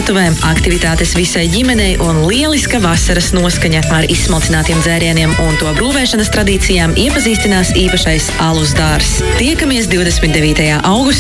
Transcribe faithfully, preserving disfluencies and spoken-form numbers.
virtuvēm, aktivitātes visai ģimenei un lieliska vasaras noskaņa. Ar izsmalcinātiem dzērieniem un to brūvēšanas tradīcijām iepazīstinās īpašais alus dārs. Tiekamies divdesmit devītajā augustā